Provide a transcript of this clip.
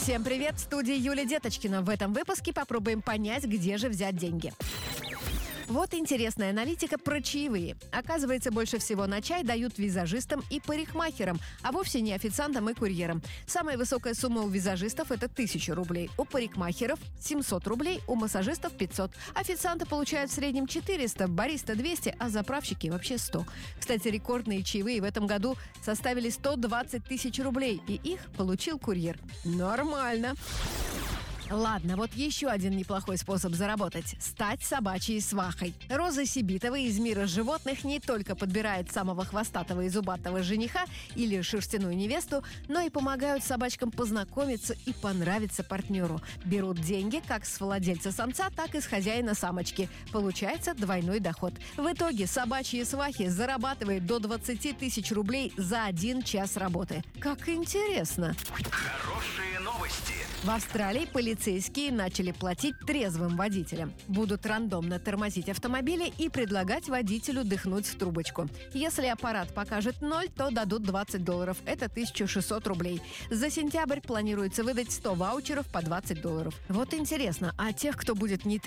Всем привет! В студии Юлия Деточкина. В этом выпуске попробуем понять, где же взять деньги. Вот интересная аналитика про чаевые. Оказывается, больше всего на чай дают визажистам и парикмахерам, а вовсе не официантам и курьерам. Самая высокая сумма у визажистов – это 1000 рублей, у парикмахеров – 700 рублей, у массажистов – 500. Официанты получают в среднем 400, бариста – 200, а заправщики – вообще 100. Кстати, рекордные чаевые в этом году составили 120 тысяч рублей, и их получил курьер. Нормально. Ладно, вот еще один неплохой способ заработать – стать собачьей свахой. Роза Сибитова из мира животных не только подбирает самого хвостатого и зубатого жениха или шерстяную невесту, но и помогают собачкам познакомиться и понравиться партнеру. Берут деньги как с владельца самца, так и с хозяина самочки. Получается двойной доход. В итоге собачьи свахи зарабатывают до 20 тысяч рублей за 1 час работы. Как интересно! Хорошие новости. В Австралии полицейские начали платить трезвым водителям. Будут рандомно тормозить автомобили и предлагать водителю дыхнуть в трубочку. Если аппарат покажет 0, то дадут $20. Это 1600 рублей. За сентябрь планируется выдать 100 ваучеров по $20. Вот интересно, а тех, кто будет не